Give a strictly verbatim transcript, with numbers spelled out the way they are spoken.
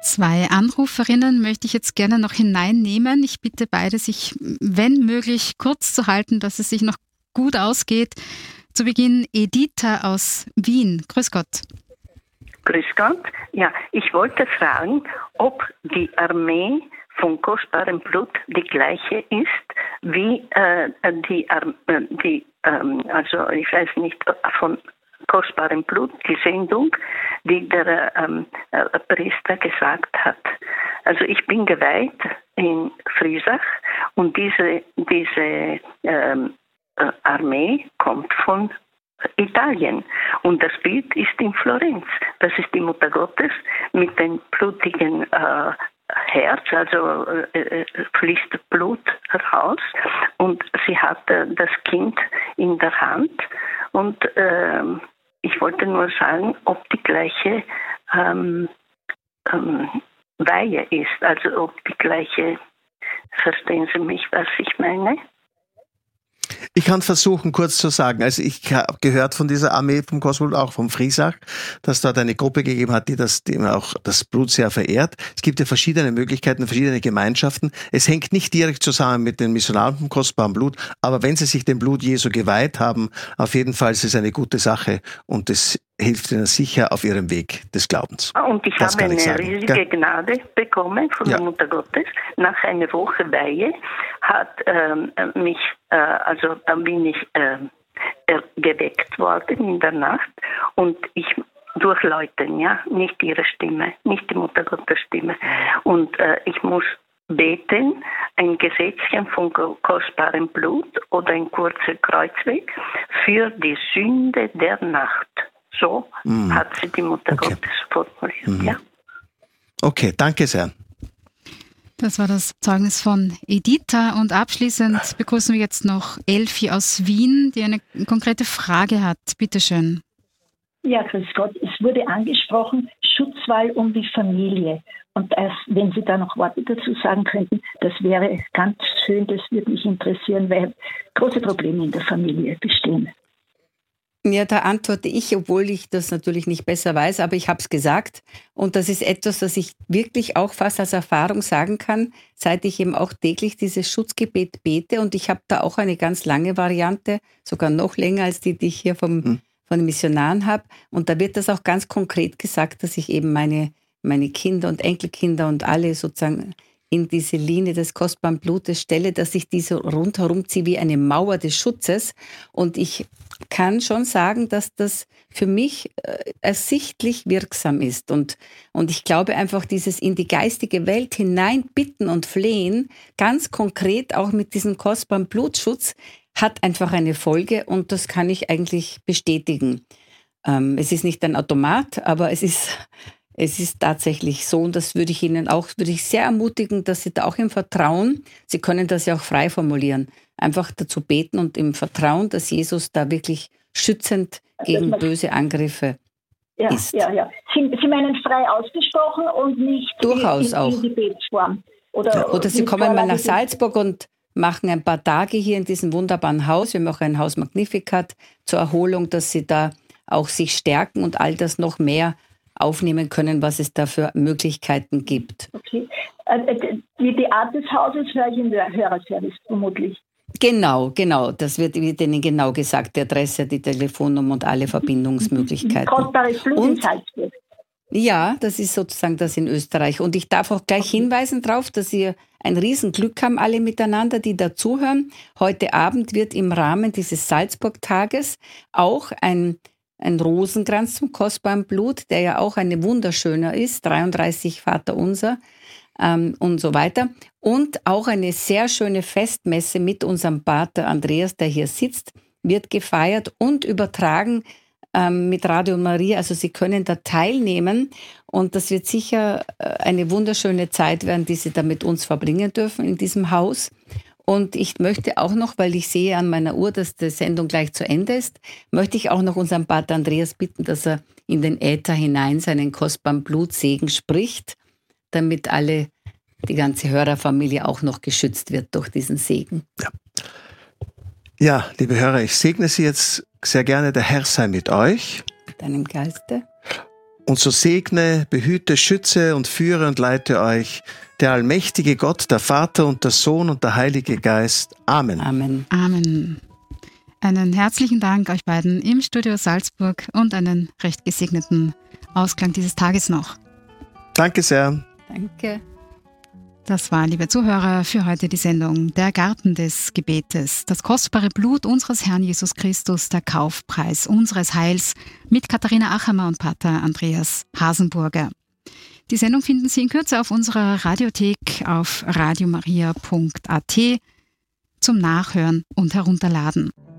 Zwei Anruferinnen möchte ich jetzt gerne noch hineinnehmen. Ich bitte beide, sich, wenn möglich, kurz zu halten, dass es sich noch gut ausgeht. Zu Beginn Editha aus Wien. Grüß Gott. Grüß Gott. Ja, ich wollte fragen, ob die Armee von kostbarem Blut die gleiche ist wie äh, die, äh, die ähm, also ich weiß nicht, von kostbarem Blut, die Sendung, die der ähm, äh, Priester gesagt hat. Also ich bin geweiht in Friesach und diese, diese ähm, äh, Armee kommt von Italien und das Bild ist in Florenz. Das ist die Mutter Gottes mit dem blutigen äh, Herz, also äh, fließt Blut raus und sie hat äh, das Kind in der Hand und äh, ich wollte nur sagen, ob die gleiche ähm, ähm, Weihe ist, also ob die gleiche, verstehen Sie mich, was ich meine? Ich kann versuchen, kurz zu sagen. Also ich habe gehört von dieser Armee vom Kosmol, auch vom Friesach, dass dort eine Gruppe gegeben hat, die das, die auch das Blut sehr verehrt. Es gibt ja verschiedene Möglichkeiten, verschiedene Gemeinschaften. Es hängt nicht direkt zusammen mit den Missionaren vom kostbaren Blut, aber wenn sie sich dem Blut Jesu geweiht haben, auf jeden Fall ist es eine gute Sache und es hilft ihnen sicher auf ihrem Weg des Glaubens. Und ich das habe eine ich sagen, riesige gell? Gnade bekommen von ja. der Mutter Gottes. Nach einer Woche Weihe hat ähm, mich, äh, also äh, bin ich äh, geweckt worden in der Nacht und ich durch Leuten, ja, nicht ihre Stimme, nicht die Mutter Gottes Stimme. Und äh, ich muss beten, ein Gesetzchen von kostbarem Blut oder ein kurzer Kreuzweg für die Sünde der Nacht. So mm. hat sie die Mutter okay. Gottes formuliert. Mm. Ja. Okay, danke sehr. Das war das Zeugnis von Editha und abschließend begrüßen wir jetzt noch Elfi aus Wien, die eine konkrete Frage hat. Bitte schön. Ja, grüß Gott. Es wurde angesprochen, Schutzwall um die Familie. Und als, wenn Sie da noch Worte dazu sagen könnten, das wäre ganz schön, das würde mich interessieren, weil große Probleme in der Familie bestehen. Ja, da antworte ich, obwohl ich das natürlich nicht besser weiß, aber ich habe es gesagt. Und das ist etwas, das ich wirklich auch fast als Erfahrung sagen kann, seit ich eben auch täglich dieses Schutzgebet bete. Und ich habe da auch eine ganz lange Variante, sogar noch länger als die, die ich hier vom, hm. von den Missionaren habe. Und da wird das auch ganz konkret gesagt, dass ich eben meine, meine Kinder und Enkelkinder und alle sozusagen in diese Linie des kostbaren Blutes stelle, dass ich diese rundherum ziehe wie eine Mauer des Schutzes. Und ich kann schon sagen, dass das für mich äh, ersichtlich wirksam ist. Und, und ich glaube einfach, dieses in die geistige Welt hinein bitten und flehen, ganz konkret auch mit diesem kostbaren Blutschutz, hat einfach eine Folge und das kann ich eigentlich bestätigen. Ähm, es ist nicht ein Automat, aber es ist... Es ist tatsächlich so und das würde ich Ihnen auch, würde ich sehr ermutigen, dass Sie da auch im Vertrauen, Sie können das ja auch frei formulieren, einfach dazu beten und im Vertrauen, dass Jesus da wirklich schützend gegen böse Angriffe ja, ist. Ja, ja. Sie, Sie meinen frei ausgesprochen und nicht durchaus in, in, auch. in Gebetsform. Oder, ja, oder Sie kommen mal nach Salzburg und machen ein paar Tage hier in diesem wunderbaren Haus. Wir haben auch ein Haus Magnificat zur Erholung, dass Sie da auch sich stärken und all das noch mehr aufnehmen können, was es da für Möglichkeiten gibt. Okay. Die, die Art des Hauses höre ich im Hörerservice vermutlich. Genau, genau. Das wird, wird Ihnen genau gesagt. Die Adresse, die Telefonnummer und alle Verbindungsmöglichkeiten. Kostbares Blut in Salzburg. Ja, das ist sozusagen das in Österreich. Und ich darf auch gleich hinweisen darauf, dass wir ein Riesenglück haben, alle miteinander, die dazuhören. Heute Abend wird im Rahmen dieses Salzburg-Tages auch ein Ein Rosenkranz zum kostbaren Blut, der ja auch eine wunderschöner ist, dreiunddreißig Vaterunser ähm, und so weiter. Und auch eine sehr schöne Festmesse mit unserem Pater Andreas, der hier sitzt, wird gefeiert und übertragen ähm, mit Radio Maria. Also Sie können da teilnehmen und das wird sicher eine wunderschöne Zeit werden, die Sie da mit uns verbringen dürfen in diesem Haus. Und ich möchte auch noch, weil ich sehe an meiner Uhr, dass die Sendung gleich zu Ende ist, möchte ich auch noch unseren Pater Andreas bitten, dass er in den Äther hinein seinen kostbaren Blutsegen spricht, damit alle, die ganze Hörerfamilie auch noch geschützt wird durch diesen Segen. Ja. Ja, liebe Hörer, ich segne Sie jetzt sehr gerne. Der Herr sei mit euch. Mit deinem Geiste. Und so segne, behüte, schütze und führe und leite euch der allmächtige Gott, der Vater und der Sohn und der Heilige Geist. Amen. Amen. Amen. Einen herzlichen Dank euch beiden im Studio Salzburg und einen recht gesegneten Ausklang dieses Tages noch. Danke sehr. Danke. Das war, liebe Zuhörer, für heute die Sendung Der Garten des Gebetes. Das kostbare Blut unseres Herrn Jesus Christus, der Kaufpreis unseres Heils, mit Katharina Achamer und Pater Andreas Hasenburger. Die Sendung finden Sie in Kürze auf unserer Radiothek auf radiomaria punkt at zum Nachhören und Herunterladen.